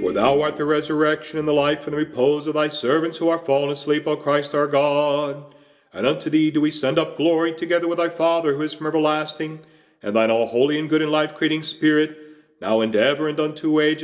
For thou art the resurrection and the life and the repose of thy servants who are fallen asleep, O Christ our God. And unto thee do we send up glory, together with thy Father, who is from everlasting, and thine all holy and good and life-creating Spirit, now and ever and unto age